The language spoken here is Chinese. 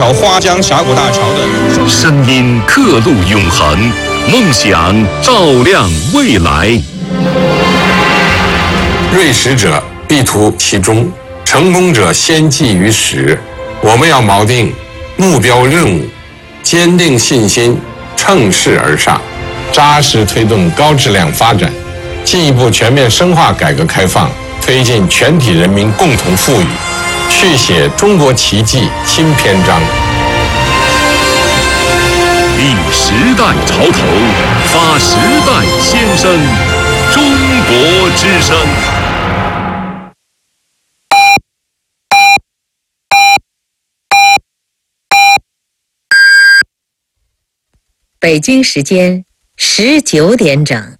朝花江峡谷大桥的声音刻录永恒，梦想照亮未来。 锐识者必图其中，成功者先记于始。我们要锚定目标任务，坚定信心，乘势而上，扎实推动高质量发展，进一步全面深化改革开放，推进全体人民共同富裕，续写中国奇迹新篇章。 立时代潮头，发时代先声，中国之声。 北京时间19点整。